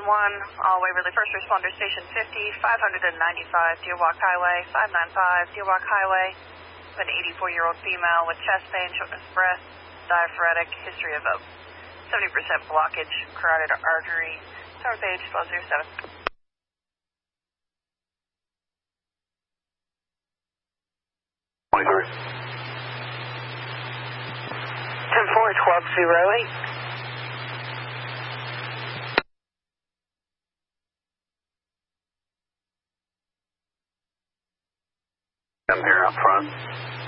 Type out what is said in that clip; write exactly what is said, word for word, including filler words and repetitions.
one, all Waverly First Responder Station fifty, five ninety-five Deer Walk Highway, five ninety-five Deer Walk Highway, an eighty-four-year-old female with chest pain, shortness of breath, diaphoretic, history of a seventy percent blockage, carotid artery, tower page twelve oh seven. twenty-three. ten four, twelve oh eight. I'm here out front.